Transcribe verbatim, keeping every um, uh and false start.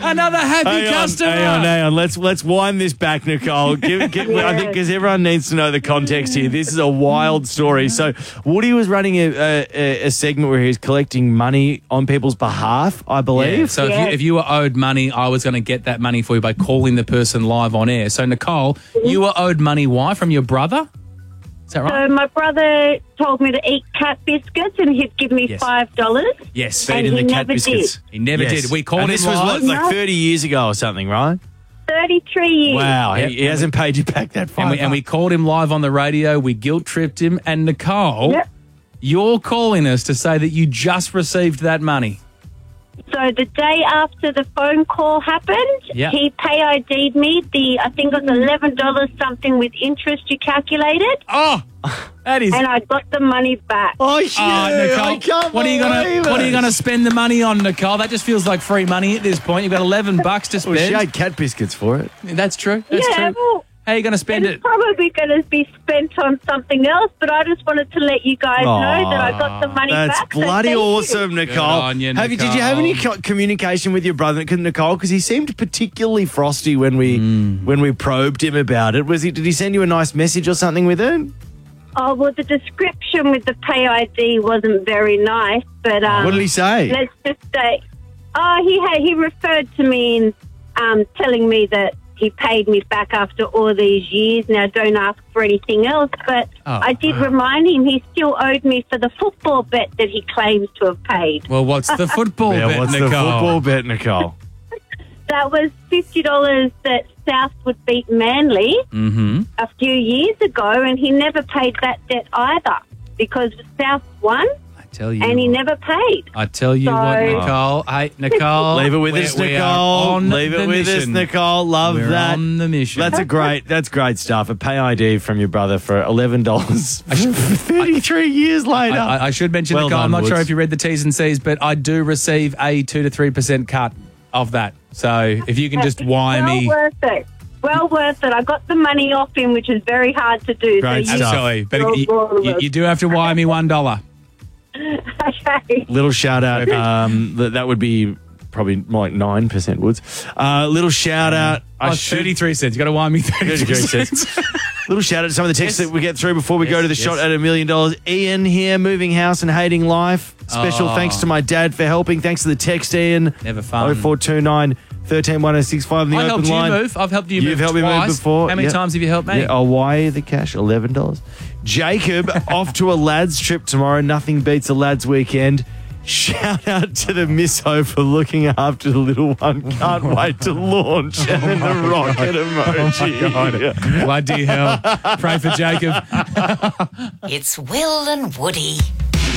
Another happy hang on, customer. Hang on, hang on. Let's let's wind this back, Nicole. Give, give, Yeah. I think because everyone needs to know the context here. This is a wild story. So Woody was running a, a, a segment where he was collecting money on people's behalf, I believe. Yeah, so if, Yeah. you, if you were owed money, I was going to get that money for you by calling the person live on air. So, Nicole, you were owed money. Why? From your brother? Is that right? So my brother told me to eat cat biscuits and he'd give me Yes. five dollars. Yes. And Feeding he the cat never biscuits. did. He never Yes. did. We called and him this was live. what, like No. thirty years ago or something, right? Thirty-three years. Wow, Yep. he, he hasn't paid you back that far. And we, and we called him live on the radio. We guilt tripped him. And Nicole, Yep. you're calling us to say that you just received that money. So the day after the phone call happened, Yeah. he pay I D'd me the, I think it was eleven dollars something with interest you calculated, Oh, that is. and I got the money back. Oh, shit. Oh, I Nicole, can't what are you gonna believe what are you it. gonna spend the money on, Nicole? That just feels like free money at this point. You've got eleven bucks to Well, she spend. had cat biscuits for it. That's true. That's yeah, true. well, How are you gonna spend it's it? probably going to be spent on something else, but I just wanted to let you guys know that I got the money That's back. so bloody thank you. awesome, Nicole. on you, have you, did you have any Nicole. co- communication with your brother, Nicole? Because he seemed particularly frosty when we Hmm. when we probed him about it. Was he? Did he send you a nice message or something with it? Oh, well, the description with the pay I D wasn't very nice, but um, What did he say? let's just say, oh, he had he referred to me in um, telling me that he paid me back after all these years. Now, don't ask for anything else, but Oh. I did remind him he still owed me for the football bet that he claims to have paid. Well, what's the football Yeah, bet, what's Nicole? the football bet, Nicole? That was fifty dollars that South would beat Manly Mm-hmm. a few years ago, and he never paid that debt either because South won I tell you. and he never paid. I tell you So- what, Nicole. Hey, Nicole. Leave it with we're- us, we are Nicole. on Leave it the with us, mission. Nicole. Love We're that. on the mission. That's a great. That's great stuff. A pay I D from your brother for eleven dollars. Thirty-three years later. I, I- I should mention, Well Nicole, done, I'm not sure Woods. if you read the T's and C's, but I do receive a two to three percent cut of that. So if you can just wire well me. worth it. Well worth it. I got the money off him, which is very hard to do. Great so you, stuff. Absolutely. But Well, you, well, you, you do have to wire me one dollar. okay. Little shout out. Um, that, that would be probably more like nine percent Woods. Uh, little shout out. I Oh, should- thirty-three cents. You got to wire me thirty-three thirty-three cents. Little shout out to some of the texts Yes. that we get through before we Yes, go to the yes. shot at a million dollars. Ian here, moving house and hating life. Special Oh. thanks to my dad for helping. Thanks to the text, Ian. Never fun. oh four two nine, one three one oh six five in the I open helped you line. move. I've helped you You've move helped me twice. move before. How many Yep. times have you helped me? Yeah, I'll wire you the cash, eleven dollars. Jacob, off to a lads trip tomorrow. Nothing beats a lads weekend. Shout out to the misso for looking after the little one. Can't wait to launch. And then the rocket emoji. Bloody hell. Pray for Jacob. It's Will and Woody.